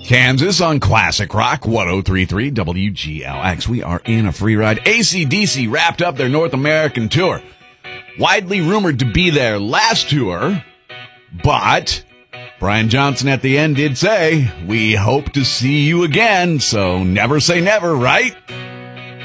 Kansas on Classic Rock 103.3 WGLX. We are in a free ride. AC/DC wrapped up their North American tour. Widely rumored to be their last tour, but Brian Johnson at the end did say, "We hope to see you again, so never say never," right?